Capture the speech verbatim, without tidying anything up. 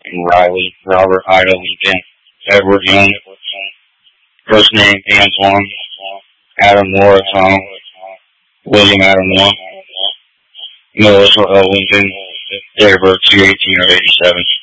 and Riley, Robert Ida Lincoln, Edward Young, first name Antoine, Adam Moore, Tom, William Adam Moore, Melissa L. Lincoln, date of birth two eighteen of eighty-seven.